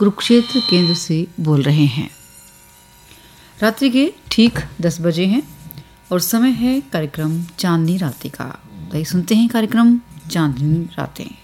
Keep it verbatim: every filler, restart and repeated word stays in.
कुरुक्षेत्र केंद्र से बोल रहे हैं। रात्रि के ठीक दस बजे हैं और समय है कार्यक्रम चांदनी रातें का। तो सुनते हैं कार्यक्रम चांदनी रातें।